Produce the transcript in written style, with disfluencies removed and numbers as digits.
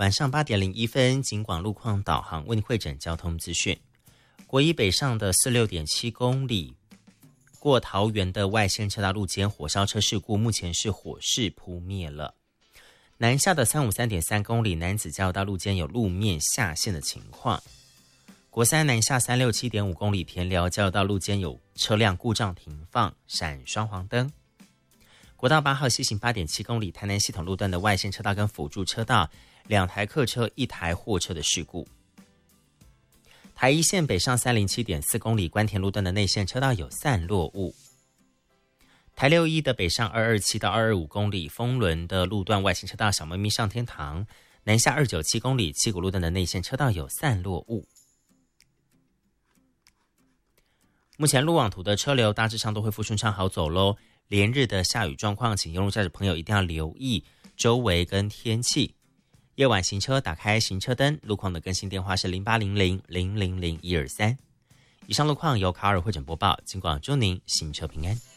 晚上8点01分，警广路况导航为您汇整交通资讯。国一北上的46.7公里，过桃园的外线车道路肩火烧车事故，目前是火势扑灭了。南下的353.3公里，南子交流道路肩有路面下陷的情况。国三南下367.5公里，田寮交流道路肩有车辆故障停放，闪双黄灯。国道8号西行8.7公里，台南系统路段的外线车道跟辅助车道，2台客车1台货车的事故。台一线北上307.4公里，关田路段的内线车道有散落物。台61的北上227到225公里，丰仑的路段外线车道小猫咪上天堂，南下297公里，七股路段的内线车道有散落物。目前路网图的车流大致上都恢复顺畅好走咯。连日的下雨状况，请沿路驾驶朋友一定要留意周围跟天气。夜晚行车打开行车灯，路况的更新电话是0800-000-123。以上路况由卡尔汇整播报，尽管祝您行车平安。